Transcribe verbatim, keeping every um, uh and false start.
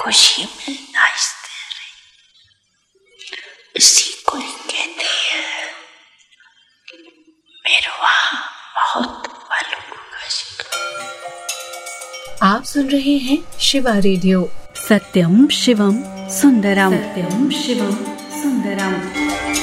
खुशी में नाचते रहे, इसी को कहते हैं मेरवा बहुत वालों का शिकार। आप सुन रहे हैं शिवा रेडियो। सत्यम शिवम सुंदरम। सत्यम शिवम सुंदरम।